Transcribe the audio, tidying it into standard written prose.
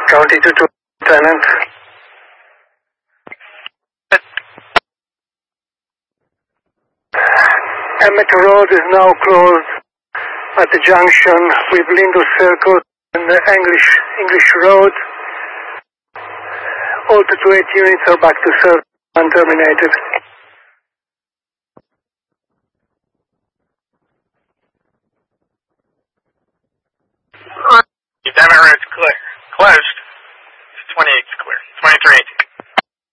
County to Lieutenant. Emmett Road is now closed at the junction with Lindo Circle and English Road. All the 28 units are back to service and terminated. Emmett Road's clear.